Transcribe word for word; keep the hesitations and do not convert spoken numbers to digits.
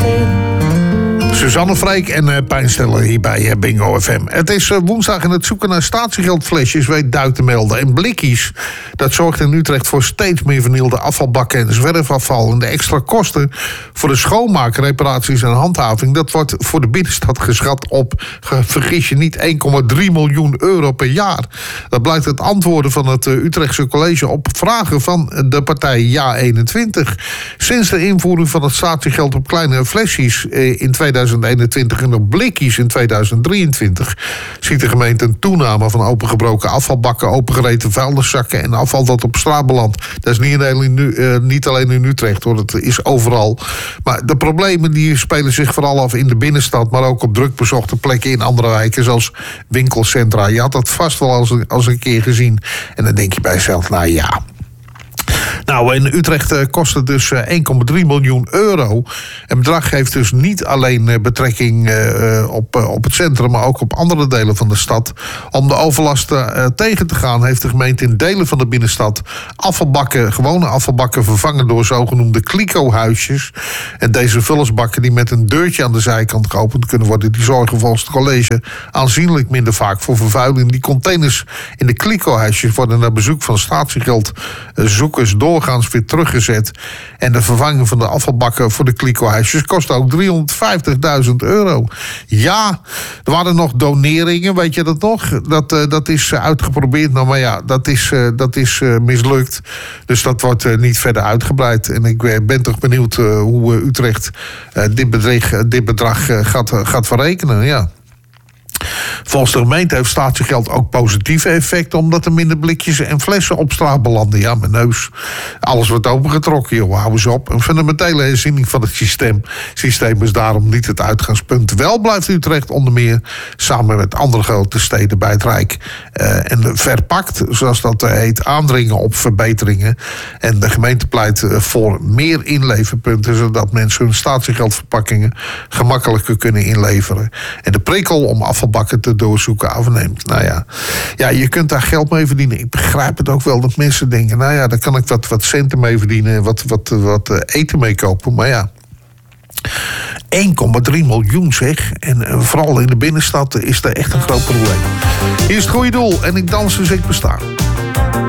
Suzanne Freek en uh, Pijnstiller hier bij uh, Bingo F M. Het is uh, woensdag en het zoeken naar statiegeldflesjes weet Duik te melden. En blikjes, dat zorgt in Utrecht voor steeds meer vernielde afvalbakken en zwerfafval. En de extra kosten voor de schoonmaak, reparaties en handhaving, dat wordt voor de binnenstad geschat op, vergis je niet, één komma drie miljoen euro per jaar. Dat blijkt uit antwoorden van het uh, Utrechtse college op vragen van de partij Ja eenentwintig. Sinds de invoering van het statiegeld op kleine flesjes uh, in tweeduizend eenentwintig en op blikjes in tweeduizend drieëntwintig... ziet de gemeente een toename van opengebroken afvalbakken, opengereten vuilniszakken en afval dat op straat belandt. Dat is niet alleen, uh, niet alleen in Utrecht, hoor. Dat is overal. Maar de problemen die spelen zich vooral af in de binnenstad, maar ook op drukbezochte plekken in andere wijken, zoals winkelcentra. Je had dat vast wel als een, als een keer gezien. En dan denk je bij jezelf, nou ja. Nou, in Utrecht uh, kost het dus uh, één komma drie miljoen euro. Het bedrag heeft dus niet alleen uh, betrekking uh, op, uh, op het centrum, maar ook op andere delen van de stad. Om de overlast uh, tegen te gaan heeft de gemeente in delen van de binnenstad afvalbakken, gewone afvalbakken vervangen door zogenoemde kliko-huisjes. En deze vullersbakken die met een deurtje aan de zijkant geopend kunnen worden, die zorgen volgens het college aanzienlijk minder vaak voor vervuiling. Die containers in de kliko-huisjes worden na bezoek van statiegeldzoekers doorgaans weer teruggezet. En de vervanging van de afvalbakken voor de kliko-huisjes kost ook driehonderdvijftigduizend euro. Ja, er waren nog doneringen, weet je dat nog? Dat, uh, dat is uh, uitgeprobeerd, nou, maar ja, dat is, uh, dat is uh, mislukt. Dus dat wordt uh, niet verder uitgebreid. En ik uh, ben toch benieuwd uh, hoe uh, Utrecht uh, dit, bedrag, uh, dit bedrag uh, gaat, uh, gaat verrekenen, ja. Volgens de gemeente heeft statiegeld ook positieve effecten, omdat er minder blikjes en flessen op straat belanden. Ja, mijn neus. Alles wordt opengetrokken, joh. Hou eens op. Een fundamentele herziening van het systeem. systeem is daarom niet het uitgangspunt. Wel blijft Utrecht onder meer samen met andere grote steden bij het Rijk uh, en verpakt, zoals dat heet, aandringen op verbeteringen. En de gemeente pleit voor meer inleverpunten, zodat mensen hun statiegeldverpakkingen gemakkelijker kunnen inleveren. En de prikkel om afvalbakken te doorzoeken afneemt. Nou ja. ja, je kunt daar geld mee verdienen. Ik begrijp het ook wel dat mensen denken, nou ja, daar kan ik wat, wat centen mee verdienen, wat, wat, wat eten mee kopen. Maar ja, één komma drie miljoen zeg. En uh, vooral in de binnenstad is dat echt een groot probleem. Hier is het goede doel en ik dans dus ik besta.